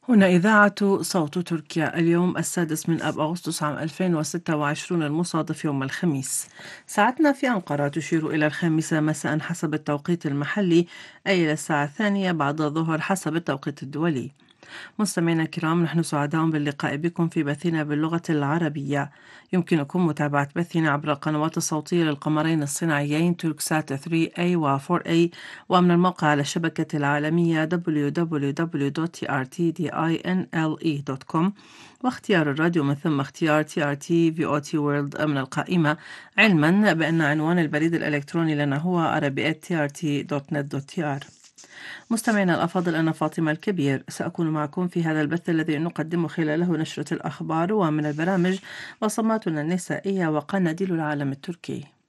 هنا إذاعة صوت تركيا. اليوم 6 من أغسطس عام 2026 المصادف يوم الخميس. ساعتنا في أنقرة تشير إلى 5 مساء حسب التوقيت المحلي، أي إلى الساعة 2 بعد الظهر حسب التوقيت الدولي. مستمعينا الكرام، نحن سعداء باللقاء بكم في بثنا باللغة العربية. يمكنكم متابعة بثنا عبر القنوات الصوتية للقمرين الصناعيين توركسات 3A و 4A، ومن الموقع على الشبكة العالمية www.trtdinle.com، واختيار الراديو من ثم اختيار TRT VOT World من القائمة، علما بأن عنوان البريد الإلكتروني لنا هو arabic@trt.net.tr. مستمعينا الأفاضل، أنا فاطمة الكبير سأكون معكم في هذا البث الذي نقدم خلاله نشرة الأخبار ومن البرامج بصماتنا النسائية وقناديل العالم التركي.